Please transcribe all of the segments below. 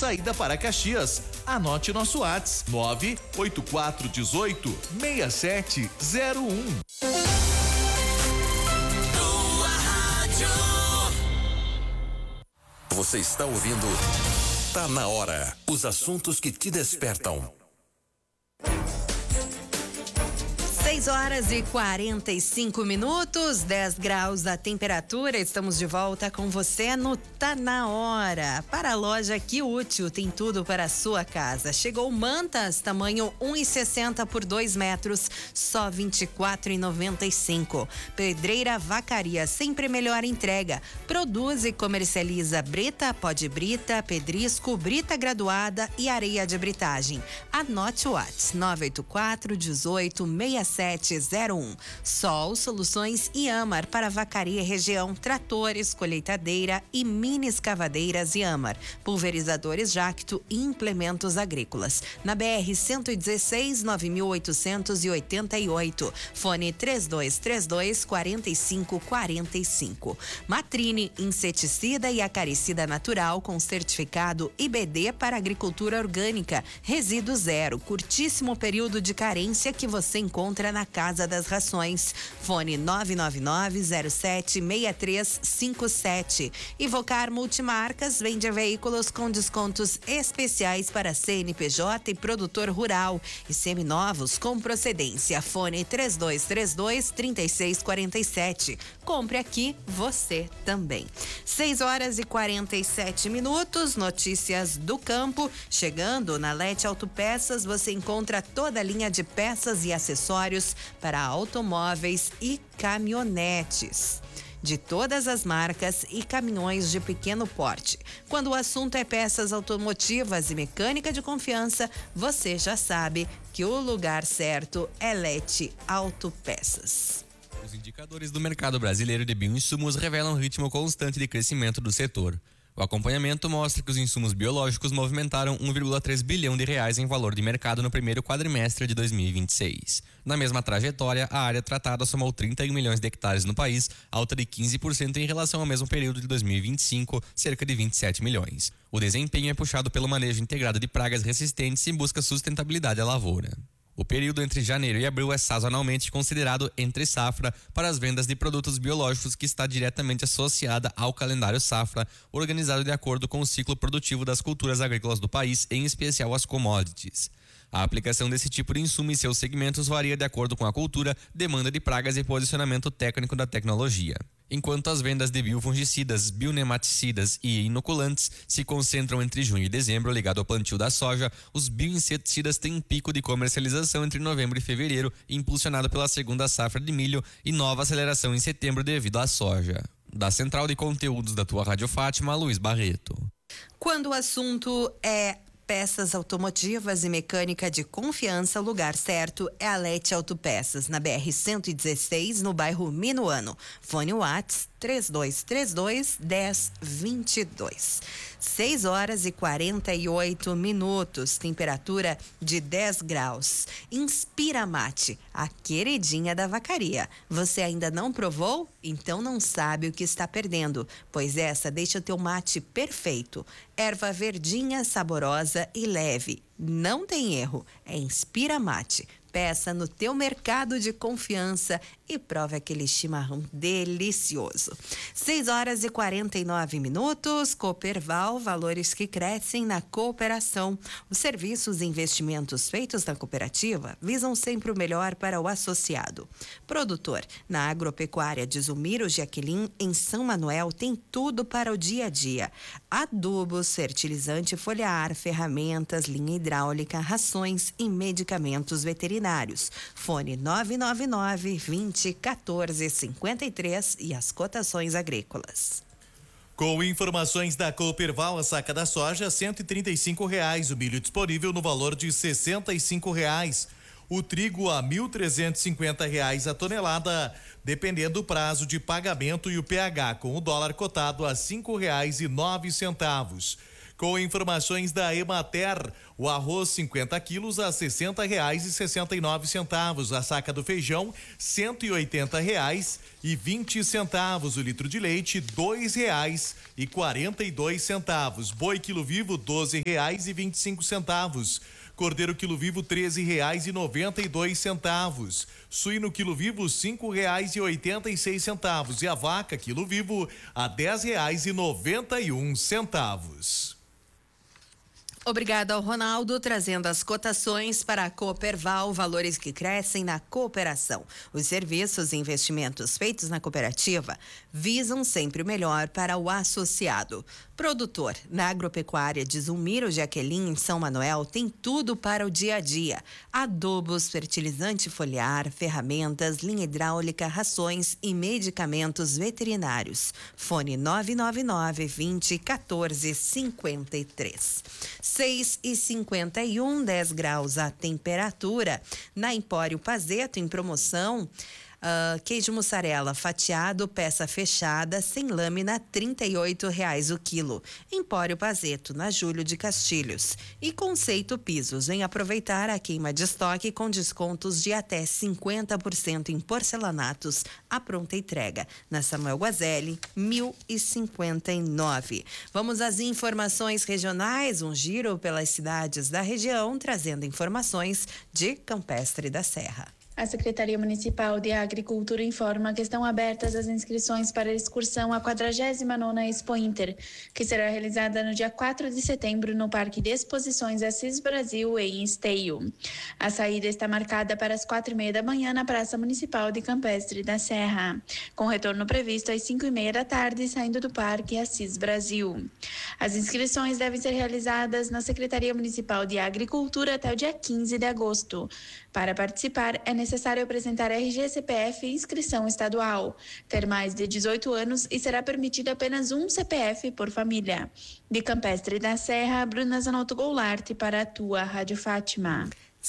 saída para Caxias. Anote nosso WhatsApp: 98418-6701. Você está ouvindo Tá na Hora. Os assuntos que te despertam. 6h45, 10 graus a temperatura. Estamos de volta com você no Tá na Hora. Para a loja Que Útil, tem tudo para a sua casa. Chegou mantas, tamanho 1,60 por 2 metros, só R$ 24,95. Pedreira Vacaria, sempre melhor entrega. Produz e comercializa brita, pó de brita, pedrisco, brita graduada e areia de britagem. Anote o WhatsApp: 984-18-6701. Sol Soluções Iamar para Vacaria e região, tratores, colheitadeira e mini escavadeiras Iamar, pulverizadores Jacto e implementos agrícolas. Na BR 116, 9888. Fone 3232-4545. Matrine, inseticida e acaricida natural com certificado IBD para agricultura orgânica. Resíduo zero, curtíssimo período de carência que você encontra na Casa das Rações. Fone 999-07-6357. Ivocar Multimarcas vende veículos com descontos especiais para CNPJ e produtor rural e seminovos com procedência. Fone 3232-3647. Compre aqui você também. 6h47. Notícias do campo. Chegando na Lete Autopeças, você encontra toda a linha de peças e acessórios para automóveis e caminhonetes de todas as marcas e caminhões de pequeno porte. Quando o assunto é peças automotivas e mecânica de confiança, você já sabe que o lugar certo é Lete Autopeças. Os indicadores do mercado brasileiro de bioinsumos revelam um ritmo constante de crescimento do setor. O acompanhamento mostra que os insumos biológicos movimentaram 1,3 bilhão de reais em valor de mercado no primeiro quadrimestre de 2026. Na mesma trajetória, a área tratada somou 31 milhões de hectares no país, alta de 15% em relação ao mesmo período de 2025, cerca de 27 milhões. O desempenho é puxado pelo manejo integrado de pragas resistentes e busca sustentabilidade à lavoura. O período entre janeiro e abril é sazonalmente considerado entre safra para as vendas de produtos biológicos, que está diretamente associada ao calendário safra, organizado de acordo com o ciclo produtivo das culturas agrícolas do país, em especial as commodities. A aplicação desse tipo de insumo em seus segmentos varia de acordo com a cultura, demanda de pragas e posicionamento técnico da tecnologia. Enquanto as vendas de biofungicidas, bionematicidas e inoculantes se concentram entre junho e dezembro, ligado ao plantio da soja, os bioinseticidas têm um pico de comercialização entre novembro e fevereiro, impulsionado pela segunda safra de milho, e nova aceleração em setembro devido à soja. Da Central de Conteúdos da tua Rádio Fátima, Luiz Barreto. Quando o assunto é peças automotivas e mecânica de confiança, o lugar certo é a Lete Autopeças, na BR 116, no bairro Minuano. Fone WhatsApp 3232-1022. 6h48, temperatura de 10 graus. Inspira Mate, a queridinha da vacaria. Você ainda não provou? Então não sabe o que está perdendo, pois essa deixa o teu mate perfeito. Erva verdinha, saborosa e leve. Não tem erro, é Inspira Mate. Peça no teu mercado de confiança e prove aquele chimarrão delicioso. 6h49, Cooperval, valores que crescem na cooperação. Os serviços e investimentos feitos na cooperativa visam sempre o melhor para o associado. Produtor, na agropecuária de Zumiro Jaqueline, em São Manuel, tem tudo para o dia a dia. Adubos, fertilizante foliar, ferramentas, linha hidráulica, rações e medicamentos veterinários. Fone 999-20-14-53 e as cotações agrícolas. Com informações da Cooperval, a saca da soja R$135, o milho disponível no valor de R$65. O trigo a R$1.350 a tonelada, dependendo do prazo de pagamento e o pH, com o dólar cotado a R$5,09. Com informações da Emater, o arroz 50 quilos a R$60,69, a saca do feijão R$180,20, o litro de leite R$2,42, boi quilo vivo R$12,25, cordeiro quilo vivo R$13,92, suíno quilo vivo R$5,86 e a vaca quilo vivo a R$10,91. Obrigada ao Ronaldo, trazendo as cotações para a Cooperval, valores que crescem na cooperação. Os serviços e investimentos feitos na cooperativa visam sempre o melhor para o associado. Produtor, na agropecuária de Zulmiro Jaqueline, em São Manuel, tem tudo para o dia a dia. Adubos, fertilizante foliar, ferramentas, linha hidráulica, rações e medicamentos veterinários. Fone 999-20-1453. 6h51, 10 graus a temperatura. Na Empório Pazeto, em promoção, queijo mussarela fatiado, peça fechada, sem lâmina, R$38 o quilo. Empório Pazeto, na Júlio de Castilhos. E Conceito Pisos, vem aproveitar a queima de estoque com descontos de até 50% em porcelanatos à pronta entrega. Na Samuel Guazelli, 1059. Vamos às informações regionais, um giro pelas cidades da região, trazendo informações de Campestre da Serra. A Secretaria Municipal de Agricultura informa que estão abertas as inscrições para a excursão à 49ª Expo Inter, que será realizada no dia 4 de setembro no Parque de Exposições Assis Brasil, em Esteio. A saída está marcada para as 4h30 da manhã na Praça Municipal de Campestre da Serra, com retorno previsto às 5h30 da tarde, saindo do Parque Assis Brasil. As inscrições devem ser realizadas na Secretaria Municipal de Agricultura até o dia 15 de agosto. Para participar, é necessário apresentar RG, CPF e inscrição estadual, ter mais de 18 anos e será permitido apenas um CPF por família. De Campestre da Serra, Bruna Zanotto Goulart para a tua Rádio Fátima.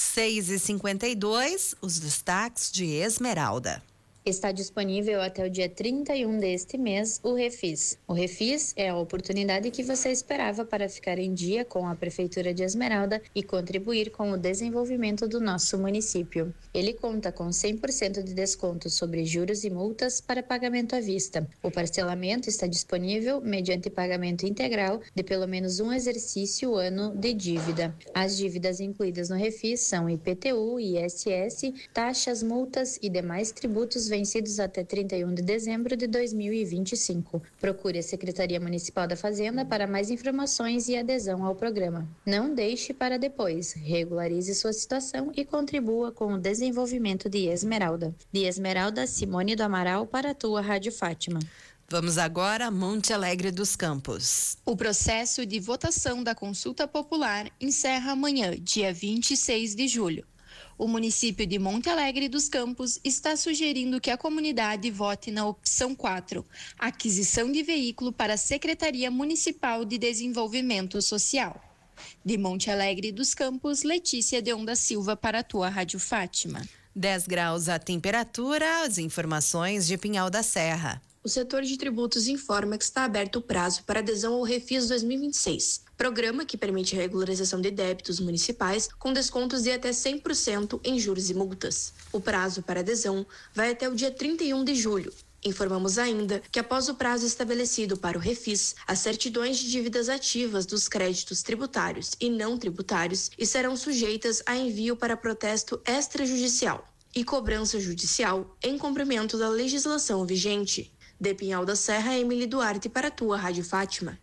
6h52, os destaques de Esmeralda. Está disponível até o dia 31 deste mês o Refis. O Refis é a oportunidade que você esperava para ficar em dia com a Prefeitura de Esmeralda e contribuir com o desenvolvimento do nosso município. Ele conta com 100% de desconto sobre juros e multas para pagamento à vista. O parcelamento está disponível mediante pagamento integral de pelo menos um exercício ano de dívida. As dívidas incluídas no Refis são IPTU, ISS, taxas, multas e demais tributos vencidos até 31 de dezembro de 2025. Procure a Secretaria Municipal da Fazenda para mais informações e adesão ao programa. Não deixe para depois. Regularize sua situação e contribua com o desenvolvimento de Esmeralda. De Esmeralda, Simone do Amaral para a tua Rádio Fátima. Vamos agora a Monte Alegre dos Campos. O processo de votação da consulta popular encerra amanhã, dia 26 de julho. O município de Monte Alegre dos Campos está sugerindo que a comunidade vote na opção 4, aquisição de veículo para a Secretaria Municipal de Desenvolvimento Social. De Monte Alegre dos Campos, Letícia Deon da Silva para a tua Rádio Fátima. 10 graus a temperatura, as informações de Pinhal da Serra. O setor de tributos informa que está aberto o prazo para adesão ao Refis 2026, programa que permite a regularização de débitos municipais com descontos de até 100% em juros e multas. O prazo para adesão vai até o dia 31 de julho. Informamos ainda que após o prazo estabelecido para o Refis, as certidões de dívidas ativas dos créditos tributários e não tributários estarão sujeitas a envio para protesto extrajudicial e cobrança judicial em cumprimento da legislação vigente. De Pinhal da Serra, Emily Duarte para a tua Rádio Fátima.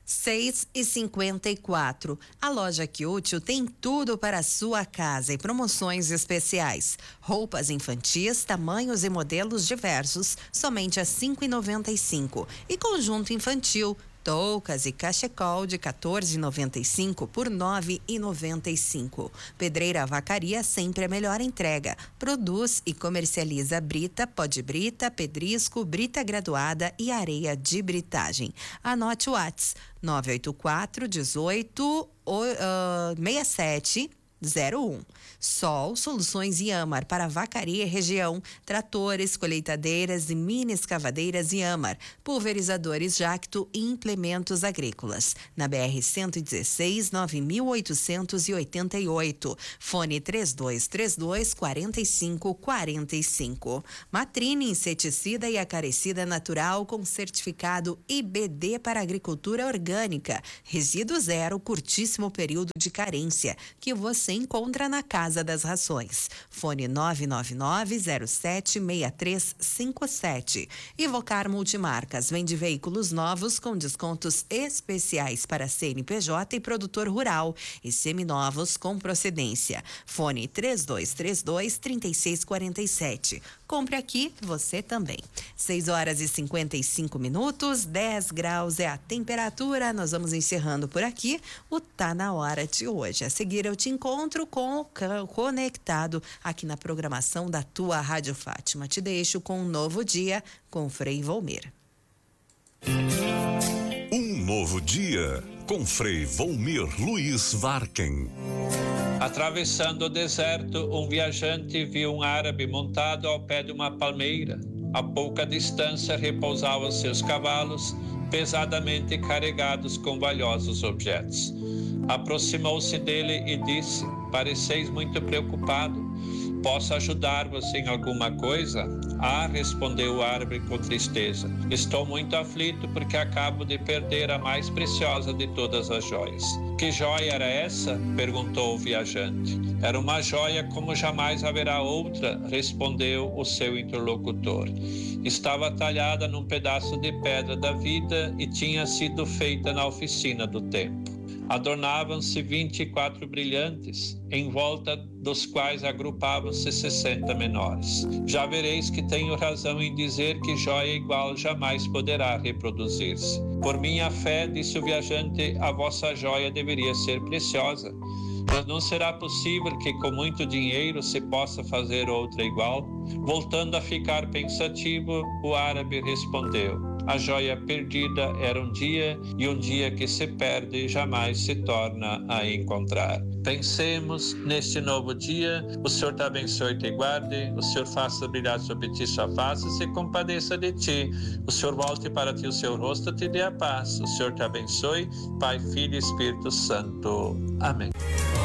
6h54. A loja Que Útil tem tudo para a sua casa e promoções especiais. Roupas infantis, tamanhos e modelos diversos, somente a R$ 5,95. E conjunto infantil, toucas e cachecol de R$ 14,95 por R$ 9,95. Pedreira Vacaria, sempre a melhor entrega. Produz e comercializa brita, pó de brita, pedrisco, brita graduada e areia de britagem. Anote o WhatsApp 984 18 67 01. Sol Soluções Iamar para Vacaria e região, tratores, colheitadeiras e mini escavadeiras Iamar, pulverizadores Jacto e implementos agrícolas. Na BR-116, 9888. Fone 3232-4545. Matrine Inseticida e Acarecida Natural com certificado IBD para agricultura orgânica. Resíduo zero, curtíssimo período de carência, que você encontra na Casa das Rações. Fone 999-076357. Ivocar Multimarcas vende veículos novos com descontos especiais para CNPJ e produtor rural e seminovos com procedência. Fone 3232-3647. Compre aqui, você também. 6h55, 10 graus é a temperatura. Nós vamos encerrando por aqui o Tá Na Hora de hoje. A seguir eu te encontro com o Conectado aqui na programação da tua Rádio Fátima. Te deixo com um novo dia com Frei Volmir. Um novo dia com Frei Volmir Luiz Varken. Atravessando o deserto, um viajante viu um árabe montado ao pé de uma palmeira. A pouca distância repousavam seus cavalos, pesadamente carregados com valiosos objetos. Aproximou-se dele e disse: "Pareceis muito preocupado. Posso ajudar-vos em alguma coisa?" "Ah", respondeu o árabe com tristeza. "Estou muito aflito porque acabo de perder a mais preciosa de todas as joias." "Que joia era essa?" perguntou o viajante. "Era uma joia como jamais haverá outra", respondeu o seu interlocutor. "Estava talhada num pedaço de pedra da vida e tinha sido feita na oficina do tempo. Adornavam-se 24 brilhantes, em volta dos quais agrupavam-se 60 menores. Já vereis que tenho razão em dizer que joia igual jamais poderá reproduzir-se. Por minha fé", disse o viajante, "a vossa joia deveria ser preciosa. Mas não será possível que com muito dinheiro se possa fazer outra igual?" Voltando a ficar pensativo, o árabe respondeu: "A joia perdida era um dia, e um dia que se perde jamais se torna a encontrar." Pensemos neste novo dia. O Senhor te abençoe e te guarde. O Senhor faça brilhar sobre ti sua face e se compadeça de ti. O Senhor volte para ti o seu rosto e te dê a paz. O Senhor te abençoe, Pai, Filho e Espírito Santo. Amém.